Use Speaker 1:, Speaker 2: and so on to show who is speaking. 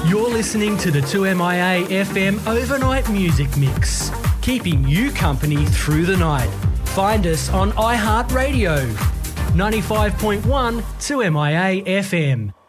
Speaker 1: You're listening to the 2MIA FM Overnight Music Mix, keeping you company through the night. Find us on iHeartRadio, 95.1 2MIA FM.